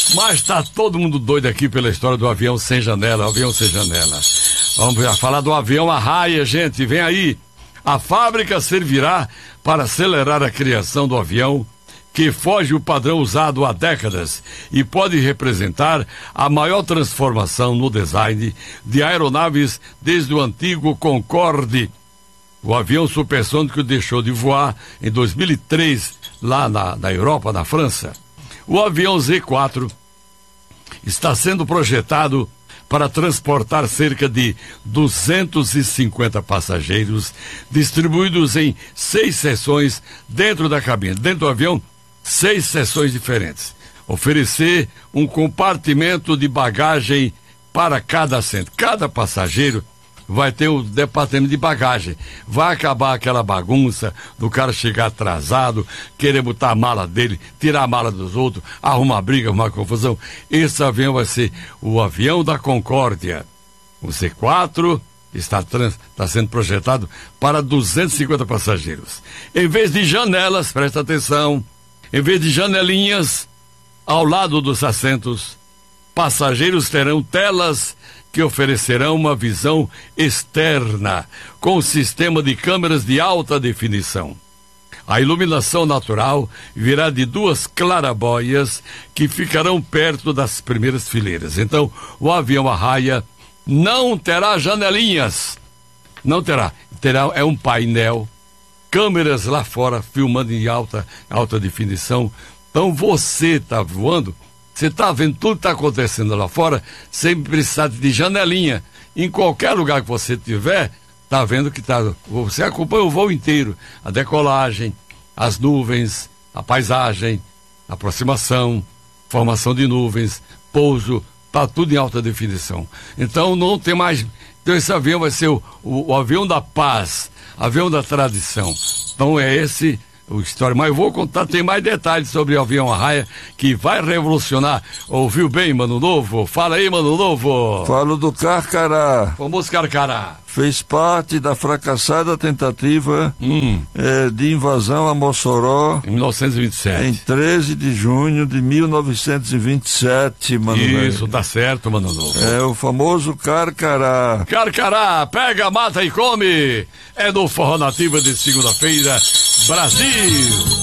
Mas tá todo mundo doido aqui pela história do avião sem janela, avião sem janela. Vamos falar do avião Arraia, gente, vem aí. A fábrica servirá para acelerar a criação do avião, que foge o padrão usado há décadas e pode representar a maior transformação no design de aeronaves desde o antigo Concorde. O avião supersônico deixou de voar em 2003, lá na Europa, na França. O avião Z4 está sendo projetado para transportar cerca de 250 passageiros, distribuídos em 6 seções dentro da cabine. Dentro do avião, 6 seções diferentes. Oferecer um compartimento de bagagem para cada assento. Cada passageiro vai ter o departamento de bagagem. Vai acabar aquela bagunça do cara chegar atrasado, querer botar a mala dele, tirar a mala dos outros, arrumar briga, arrumar confusão. Esse avião vai ser o avião da Concórdia. O Z4 está sendo projetado para 250 passageiros. Em vez de janelas, presta atenção, em vez de janelinhas ao lado dos assentos, passageiros terão telas que oferecerão uma visão externa, com um sistema de câmeras de alta definição. A iluminação natural virá de 2 clarabóias que ficarão perto das primeiras fileiras. Então, o avião Arraia não terá janelinhas. Não terá. É um painel, câmeras lá fora filmando em alta definição. Então, você está voando, você está vendo tudo que está acontecendo lá fora, sem precisar de janelinha. Em qualquer lugar que você estiver, está vendo que você acompanha o voo inteiro. A decolagem, as nuvens, a paisagem, a aproximação, formação de nuvens, pouso, está tudo em alta definição. Então não tem mais... Então esse avião vai ser o avião da paz, avião da tradição. Então é esse... o história, mas eu vou contar, tem mais detalhes sobre o avião Arraia, que vai revolucionar. Ouviu bem, Mano Novo? Fala aí, Mano Novo. Falo do Carcará. Famoso Carcará. Fez parte da fracassada tentativa de invasão a Mossoró em 1927. Em 13 de junho de 1927, Mano Novo. Isso, tá certo, Mano Novo. É o famoso Carcará. Carcará, pega, mata e come. É no Forró Nativa de segunda-feira, Brasil.